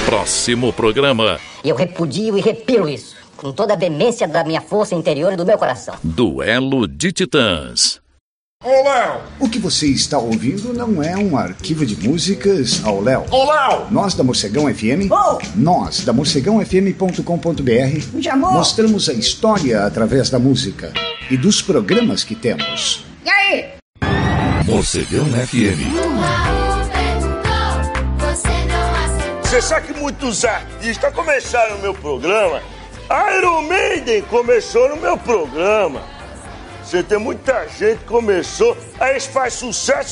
Próximo programa. Eu repudio e repilo isso, com toda a demência da minha força interior e do meu coração. Duelo de Titãs. Ô, Léo! O que você está ouvindo não é um arquivo de músicas ao Léo. Ô, Léo! Nós da Morcegão FM, nós da morcegãofm.com.br, mostramos a história através da música e dos programas que temos. E aí? Morcegão FM. Você sabe que muitos artistas começaram no meu programa. Iron Maiden começou no meu programa. Você tem muita gente que começou, aí eles fazem sucesso.